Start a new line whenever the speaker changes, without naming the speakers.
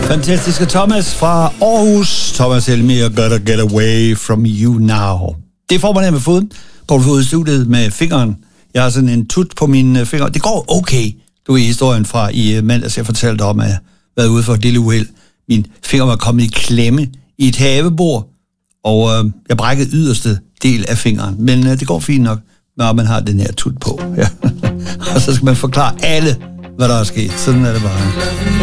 Fantastiske Thomas fra Aarhus. Thomas Helmier, Gotta Get Away From You Now. Det får man her med foden. Går du ud i studiet med fingeren. Jeg har sådan en tut på mine fingre. Det går okay. Du er i historien fra i mandags, jeg fortalte om, at jeg været ude for et lille uheld. Min finger var kommet i klemme i et havebord, og jeg brækkede yderste del af fingeren. Men det går fint nok, når man har den her tut på. Ja. Og så skal man forklare alle, hvad der er sket. Sådan er det bare.